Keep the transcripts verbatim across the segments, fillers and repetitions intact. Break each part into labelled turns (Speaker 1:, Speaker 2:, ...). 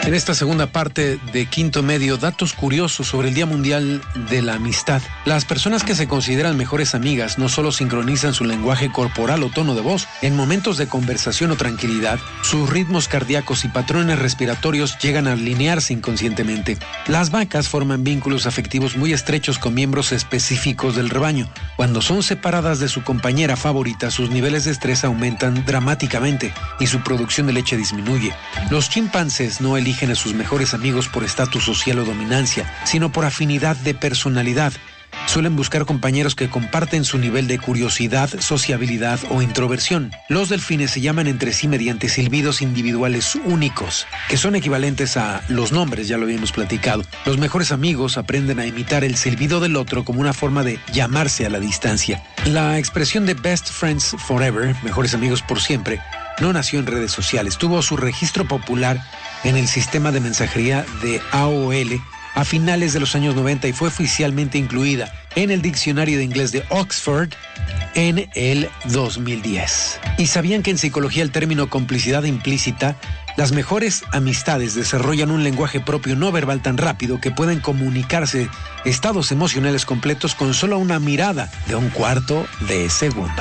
Speaker 1: En esta segunda parte de Quinto Medio, datos curiosos sobre el Día Mundial de la Amistad. Las personas que se consideran mejores amigas no solo sincronizan su lenguaje corporal o tono de voz, en momentos de conversación o tranquilidad, sus ritmos cardíacos y patrones respiratorios llegan a alinearse inconscientemente. Las vacas forman vínculos afectivos muy estrechos con miembros específicos del rebaño. Cuando son separadas de su compañera favorita, sus niveles de estrés aumentan dramáticamente y su producción de leche disminuye. Los chimpancés no eligen a sus mejores amigos por estatus social o dominancia, sino por afinidad de personalidad. Suelen buscar compañeros que comparten su nivel de curiosidad, sociabilidad o introversión. Los delfines se llaman entre sí mediante silbidos individuales únicos, que son equivalentes a los nombres, ya lo habíamos platicado. Los mejores amigos aprenden a imitar el silbido del otro como una forma de llamarse a la distancia. La expresión de Best Friends Forever, mejores amigos por siempre, no nació en redes sociales. Tuvo su registro popular en el sistema de mensajería de A O L a finales de los años noventa y fue oficialmente incluida en el diccionario de inglés de Oxford en el dos mil diez. ¿Y sabían que en psicología el término complicidad implícita? Las mejores amistades desarrollan un lenguaje propio no verbal tan rápido que pueden comunicarse estados emocionales completos con solo una mirada de un cuarto de segundo.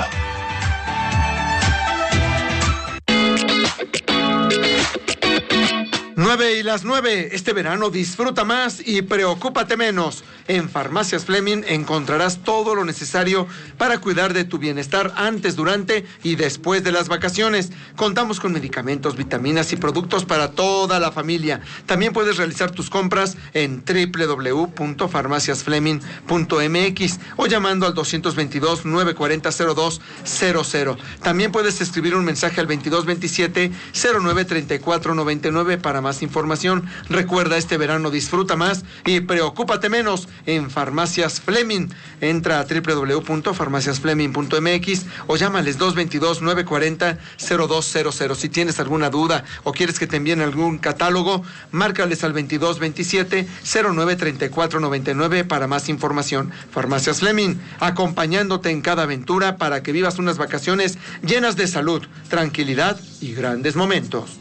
Speaker 2: Nueve y las nueve, este verano disfruta más y preocúpate menos. En Farmacias Fleming encontrarás todo lo necesario para cuidar de tu bienestar antes, durante y después de las vacaciones. Contamos con medicamentos, vitaminas y productos para toda la familia. También puedes realizar tus compras en doble u doble u doble u punto farmacias fleming punto m x o llamando al dos dos dos, nueve cuatro cero, cero dos cero cero. También puedes escribir un mensaje al veintidós veintisiete, cero nueve treinta y cuatro noventa y nueve para más información. Recuerda, este verano disfruta más y preocúpate menos en Farmacias Fleming. Entra a doble u doble u doble u punto farmacias fleming punto m x o llámales dos dos dos, nueve cuatro cero, cero dos cero cero. Si tienes alguna duda o quieres que te envíen algún catálogo, márcales al veintidós veintisiete, cero nueve treinta y cuatro noventa y nueve para más información. Farmacias Fleming, acompañándote en cada aventura para que vivas unas vacaciones llenas de salud, tranquilidad y grandes momentos.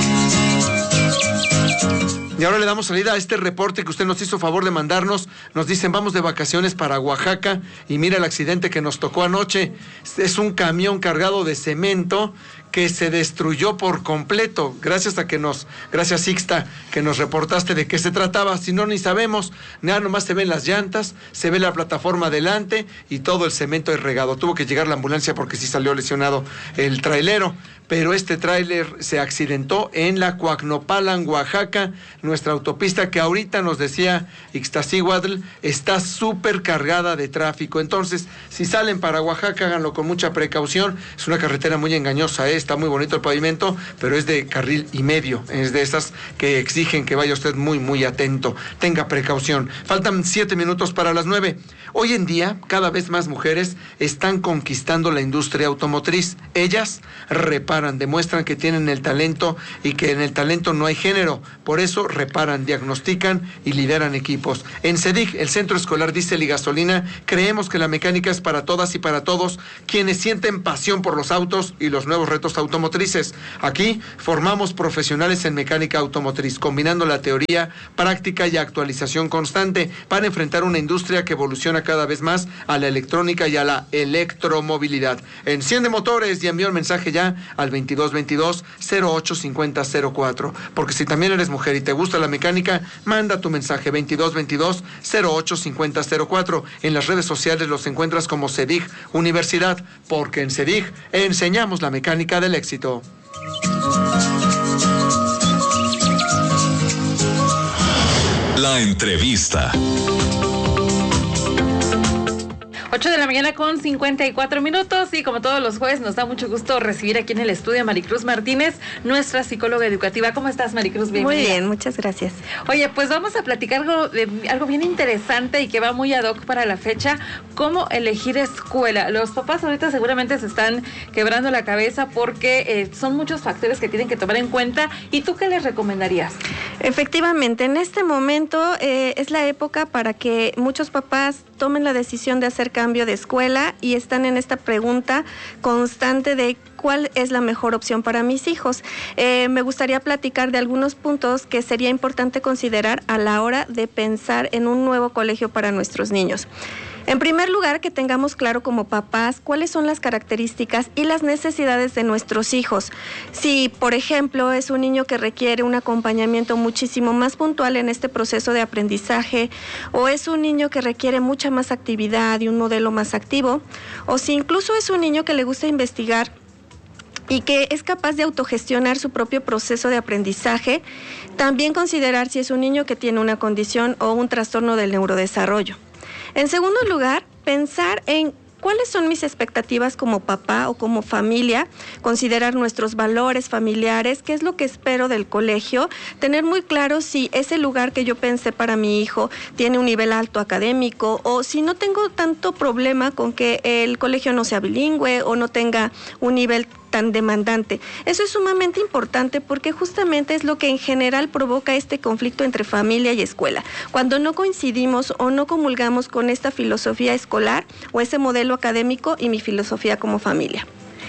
Speaker 2: Y ahora le damos salida a este reporte que usted nos hizo favor de mandarnos. Nos dicen, vamos de vacaciones para Oaxaca y mira el accidente que nos tocó anoche. Es un camión cargado de cemento que se destruyó por completo. Gracias a que nos, gracias Sixta, que nos reportaste de qué se trataba. Si no, ni sabemos. Nada, nomás se ven las llantas, se ve la plataforma adelante y todo el cemento es regado. Tuvo que llegar la ambulancia porque sí salió lesionado el trailero. Pero este tráiler se accidentó en la Coacnopalan, Oaxaca, nuestra autopista que ahorita nos decía Ixtaccíhuatl está súper cargada de tráfico. Entonces, si salen para Oaxaca, háganlo con mucha precaución. Es una carretera muy engañosa, ¿eh? Está muy bonito el pavimento, pero es de carril y medio. Es de esas que exigen que vaya usted muy, muy atento. Tenga precaución. Faltan siete minutos para las nueve. Hoy en día, cada vez más mujeres están conquistando la industria automotriz. Ellas reparan, demuestran que tienen el talento y que en el talento no hay género. Por eso reparan, diagnostican y lideran equipos. En CEDIG, el Centro Escolar Diésel y Gasolina, creemos que la mecánica es para todas y para todos quienes sienten pasión por los autos y los nuevos retos automotrices. Aquí formamos profesionales en mecánica automotriz, combinando la teoría, práctica y actualización constante para enfrentar una industria que evoluciona cada vez más a la electrónica y a la electromovilidad. Enciende motores y envía un mensaje ya al veintidós veintidós, cero ocho cincuenta cero cuatro. Porque si también eres mujer y te gusta la mecánica, manda tu mensaje veintidós veintidós, cero ocho cincuenta cero cuatro. En las redes sociales los encuentras como CEDIG Universidad, porque en CEDIG enseñamos la mecánica del éxito.
Speaker 3: La entrevista.
Speaker 4: ocho de la mañana con cincuenta y cuatro minutos y como todos los jueves nos da mucho gusto recibir aquí en el estudio a Maricruz Martínez, nuestra psicóloga educativa. ¿Cómo estás, Maricruz? Bienvenida.
Speaker 5: Muy bien, muchas gracias.
Speaker 4: Oye, pues vamos a platicar algo, de, algo bien interesante y que va muy ad hoc para la fecha, cómo elegir escuela. Los papás ahorita seguramente se están quebrando la cabeza porque eh, son muchos factores que tienen que tomar en cuenta. ¿Y tú qué les recomendarías?
Speaker 5: Efectivamente, en este momento eh, es la época para que muchos papás tomen la decisión de hacer cambio de escuela y están en esta pregunta constante de cuál es la mejor opción para mis hijos. Eh, me gustaría platicar de algunos puntos que sería importante considerar a la hora de pensar en un nuevo colegio para nuestros niños. En primer lugar, que tengamos claro como papás cuáles son las características y las necesidades de nuestros hijos. Si, por ejemplo, es un niño que requiere un acompañamiento muchísimo más puntual en este proceso de aprendizaje, o es un niño que requiere mucha más actividad y un modelo más activo, o si incluso es un niño que le gusta investigar y que es capaz de autogestionar su propio proceso de aprendizaje, también considerar si es un niño que tiene una condición o un trastorno del neurodesarrollo. En segundo lugar, pensar en cuáles son mis expectativas como papá o como familia, considerar nuestros valores familiares, qué es lo que espero del colegio, tener muy claro si ese lugar que yo pensé para mi hijo tiene un nivel alto académico o si no tengo tanto problema con que el colegio no sea bilingüe o no tenga un nivel tan demandante. Eso es sumamente importante porque justamente es lo que en general provoca este conflicto entre familia y escuela. Cuando no coincidimos o no comulgamos con esta filosofía escolar o ese modelo académico y mi filosofía como familia.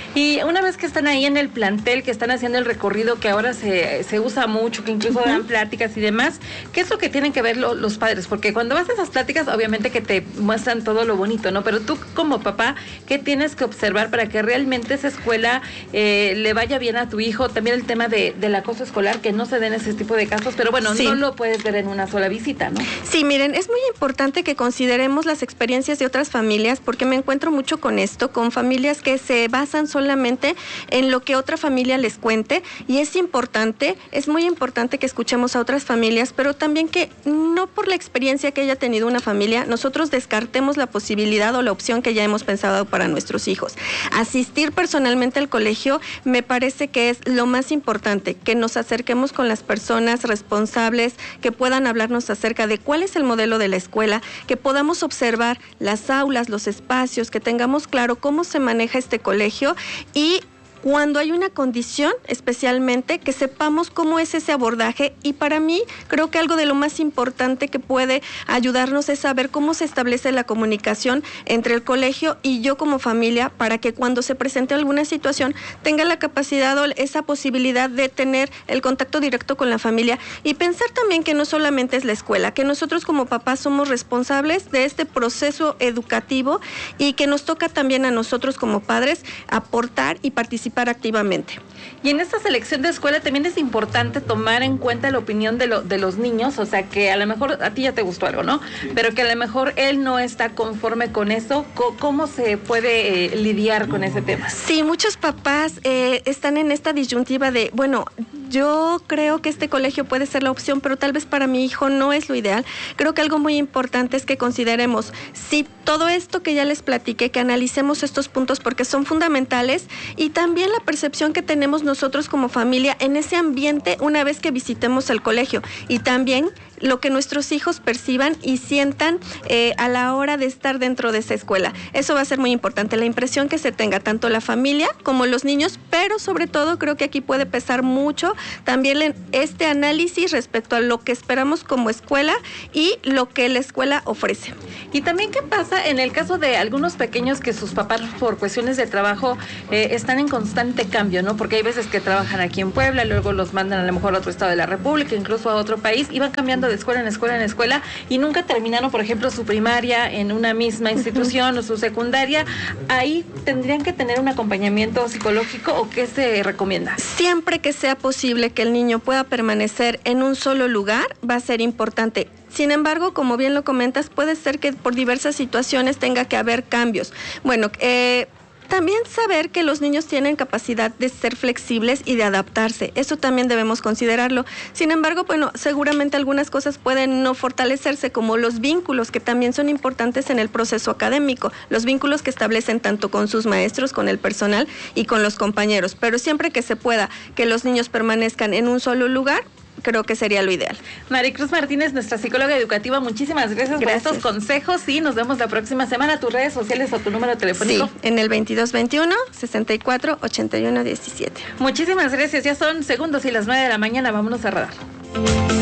Speaker 4: Y una vez que están ahí en el plantel, que están haciendo el recorrido que ahora se, se usa mucho, que incluso dan pláticas y demás, ¿qué es lo que tienen que ver lo, los padres? Porque cuando vas a esas pláticas, obviamente que te muestran todo lo bonito, ¿no? Pero tú como papá, ¿qué tienes que observar para que realmente esa escuela eh, le vaya bien a tu hijo? También el tema de, del acoso escolar, que no se den ese tipo de casos, pero bueno, sí, no lo puedes ver en una sola visita, ¿no?
Speaker 5: Sí, miren, es muy importante que consideremos las experiencias de otras familias, porque me encuentro mucho con esto, con familias que se basan solamente en lo que otra familia les cuente, y es importante, es muy importante que escuchemos a otras familias, pero también que no por la experiencia que haya tenido una familia, nosotros descartemos la posibilidad o la opción que ya hemos pensado para nuestros hijos. Asistir personalmente al colegio me parece que es lo más importante, que nos acerquemos con las personas responsables, que puedan hablarnos acerca de cuál es el modelo de la escuela, que podamos observar las aulas, los espacios, que tengamos claro cómo se maneja este colegio. Y cuando hay una condición, especialmente, que sepamos cómo es ese abordaje, y para mí creo que algo de lo más importante que puede ayudarnos es saber cómo se establece la comunicación entre el colegio y yo como familia, para que cuando se presente alguna situación tenga la capacidad o esa posibilidad de tener el contacto directo con la familia, y pensar también que no solamente es la escuela, que nosotros como papás somos responsables de este proceso educativo y que nos toca también a nosotros como padres aportar y participar activamente.
Speaker 4: Y en esta selección de escuela también es importante tomar en cuenta la opinión de, lo, de los niños, o sea, que a lo mejor a ti ya te gustó algo, ¿no? Pero que a lo mejor él no está conforme con eso. ¿Cómo se puede eh, lidiar con ese tema?
Speaker 5: Sí, muchos papás eh, están en esta disyuntiva de, bueno, yo creo que este colegio puede ser la opción, pero tal vez para mi hijo no es lo ideal. Creo que algo muy importante es que consideremos si todo esto que ya les platiqué, que analicemos estos puntos porque son fundamentales, y también la percepción que tenemos nosotros como familia en ese ambiente una vez que visitemos el colegio, y también lo que nuestros hijos perciban y sientan eh, a la hora de estar dentro de esa escuela. Eso va a ser muy importante, la impresión que se tenga tanto la familia como los niños, pero sobre todo creo que aquí puede pesar mucho también este análisis respecto a lo que esperamos como escuela y lo que la escuela ofrece.
Speaker 4: Y también qué pasa en el caso de algunos pequeños que sus papás por cuestiones de trabajo eh, están en constante cambio, ¿no? Porque hay veces que trabajan aquí en Puebla, luego los mandan a lo mejor a otro estado de la República, incluso a otro país, y van cambiando de escuela en escuela en escuela y nunca terminaron, por ejemplo, su primaria en una misma institución uh-huh. o su secundaria. Ahí tendrían que tener un acompañamiento psicológico, ¿o qué se recomienda?
Speaker 5: Siempre que sea posible que el niño pueda permanecer en un solo lugar, va a ser importante. Sin embargo, como bien lo comentas, puede ser que por diversas situaciones tenga que haber cambios. Bueno, eh, también saber que los niños tienen capacidad de ser flexibles y de adaptarse. Eso también debemos considerarlo. Sin embargo, bueno, seguramente algunas cosas pueden no fortalecerse, como los vínculos, que también son importantes en el proceso académico. Los vínculos que establecen tanto con sus maestros, con el personal y con los compañeros. Pero siempre que se pueda que los niños permanezcan en un solo lugar, creo que sería lo ideal.
Speaker 4: Maricruz Martínez, nuestra psicóloga educativa, muchísimas gracias, gracias por estos consejos, y nos vemos la próxima semana. ¿Tus redes sociales o tu número telefónico?
Speaker 5: Sí, en el veintidós veintiuno, sesenta y cuatro, ochenta y uno diecisiete.
Speaker 4: Muchísimas gracias, ya son segundos y las nueve de la mañana, vámonos a Radar.